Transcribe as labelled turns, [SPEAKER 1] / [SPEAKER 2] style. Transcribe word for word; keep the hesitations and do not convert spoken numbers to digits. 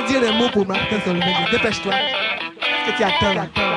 [SPEAKER 1] dire des mots pour Martin Solveig. Dépêche-toi. Qu'est-ce que tu attends là?